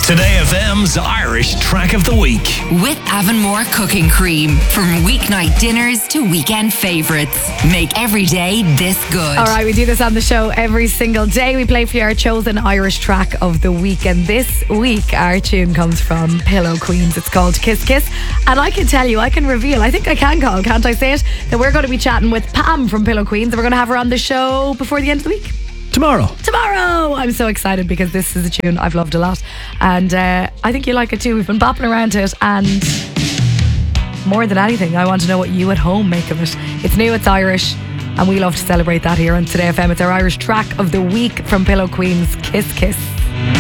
Today FM's Irish Track of the Week. With Avonmore Cooking Cream. From weeknight dinners to weekend favourites. Make every day this good. All right, we do this on the show every single day. We play for you our chosen Irish track of the week. And this week, our tune comes from Pillow Queens. It's called Kiss Kiss. And I can tell you, I can reveal, I think I can call, can't I say it? That we're going to be chatting with Pam from Pillow Queens. And we're going to have her on the show before the end of the week. Tomorrow. I'm so excited because this is a tune I've loved a lot. And I think you like it too. We've been bopping around to it. And more than anything, I want to know what you at home make of it. It's new, it's Irish. And we love to celebrate that here on Today FM. It's our Irish track of the week from Pillow Queens, Kiss Kiss.